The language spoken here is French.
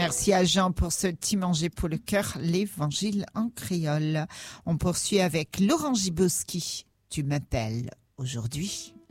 Merci à Jean pour ce petit manger pour le cœur, l'évangile en créole. On poursuit avec Laurent Gibowski. Tu m'appelles aujourd'hui.